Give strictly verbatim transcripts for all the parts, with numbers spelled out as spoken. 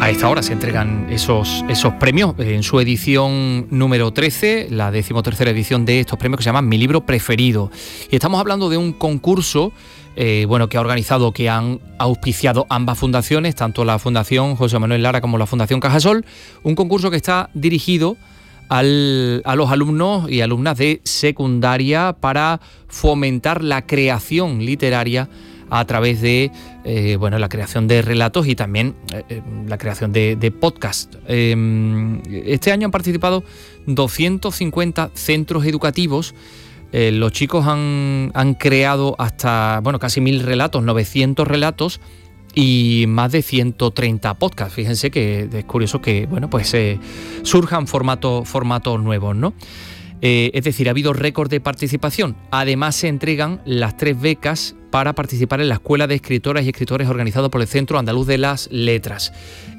A esta hora se entregan esos, esos premios en su edición número trece, la decimotercera edición de estos premios que se llaman Mi Libro Preferido. Y estamos hablando de un concurso eh, bueno, que ha organizado, que han auspiciado ambas fundaciones, tanto la Fundación José Manuel Lara como la Fundación Cajasol, un concurso que está dirigido al, a los alumnos y alumnas de secundaria para fomentar la creación literaria a través de eh, bueno, la creación de relatos y también eh, la creación de, de podcast. Eh, este año han participado doscientos cincuenta centros educativos. Eh, los chicos han, han creado hasta bueno, casi mil relatos, novecientos relatos y más de ciento treinta podcasts. Fíjense que es curioso que bueno, pues, eh, surjan formatos, formatos nuevos, ¿no? Eh, es decir, ha habido récord de participación. Además, se entregan las tres becas para participar en la Escuela de Escritoras y Escritores organizado por el Centro Andaluz de las Letras.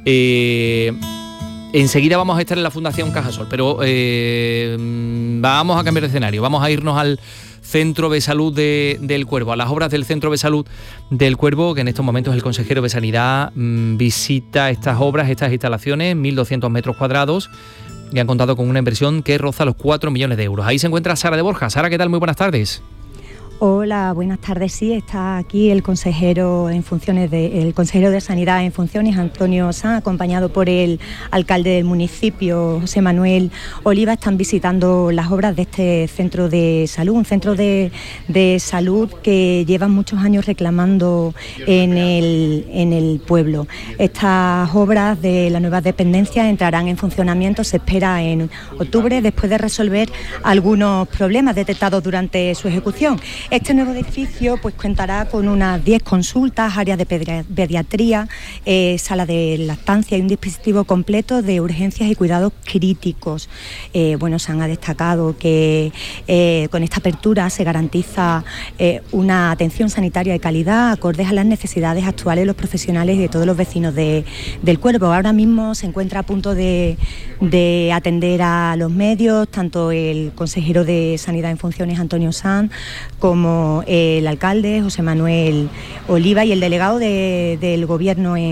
Eh, enseguida vamos a estar en la Fundación Cajasol, pero eh, vamos a cambiar de escenario. Vamos a irnos al Centro de Salud de, del Cuervo, a las obras del Centro de Salud del Cuervo, que en estos momentos el consejero de Sanidad mmm, visita estas obras, estas instalaciones, mil doscientos metros cuadrados, y han contado con una inversión que roza los cuatro millones de euros. Ahí se encuentra Sara de Borja. Sara, ¿qué tal? Muy buenas tardes. Hola, buenas tardes. Sí, está aquí el consejero en funciones de, el consejero de Sanidad en funciones, Antonio Sanz, acompañado por el alcalde del municipio, José Manuel Oliva. Están visitando las obras de este centro de salud, un centro de, de salud que llevan muchos años reclamando en el, en el pueblo. Estas obras de las nuevas dependencias entrarán en funcionamiento, se espera en octubre, después de resolver algunos problemas detectados durante su ejecución. Este nuevo edificio pues contará con unas diez consultas, áreas de pediatría, eh, sala de lactancia y un dispositivo completo de urgencias y cuidados críticos. Eh, bueno, se han destacado que eh, con esta apertura se garantiza eh, una atención sanitaria de calidad acordes a las necesidades actuales de los profesionales y de todos los vecinos de, del Cuervo. Ahora mismo se encuentra a punto de, de atender a los medios, tanto el consejero de Sanidad en funciones, Antonio Sanz, como el alcalde, José Manuel Oliva, y el delegado de, del Gobierno en